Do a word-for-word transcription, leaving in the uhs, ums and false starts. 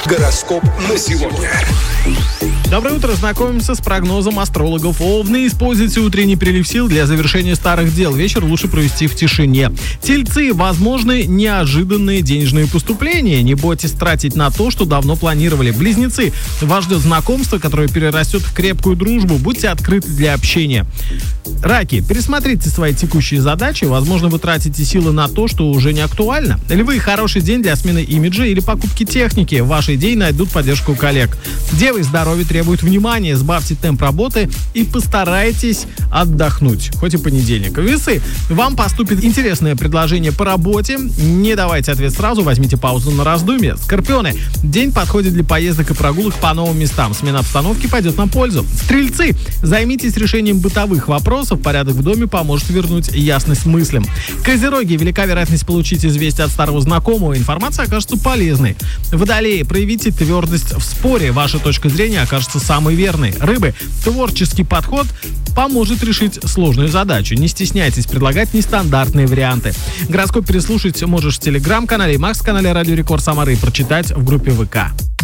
Гороскоп на сегодня. Доброе утро, знакомимся с прогнозом астрологов. Овны, используйте утренний прилив сил для завершения старых дел. Вечер лучше провести в тишине. Тельцы, возможны неожиданные денежные поступления. Не бойтесь тратить на то, что давно планировали. Близнецы, вас ждет знакомство, которое перерастет в крепкую дружбу. Будьте открыты для общения. Раки, пересмотрите свои текущие задачи. Возможно, вы тратите силы на то, что уже не актуально. Львы, хороший день для смены имиджа или покупки техники. Ваши идеи найдут поддержку коллег. Девы, здоровье требует внимания. Сбавьте темп работы и постарайтесь отдохнуть. Хоть и понедельник. Весы, вам поступит интересное предложение по работе. Не давайте ответ сразу, возьмите паузу на раздумье. Скорпионы, день подходит для поездок и прогулок по новым местам. Смена обстановки пойдет на пользу. Стрельцы, займитесь решением бытовых вопросов. Порядок в доме поможет вернуть ясность мыслям. Козероги, велика вероятность получить известие от старого знакомого. Информация окажется полезной. Водолеи, проявите твердость в споре. Ваша точка зрения окажется самой верной. Рыбы, творческий подход поможет решить сложную задачу. Не стесняйтесь предлагать нестандартные варианты. Гороскоп переслушать можешь в телеграм-канале и Макс-канале Радио Рекорд Самары и прочитать в группе ВК.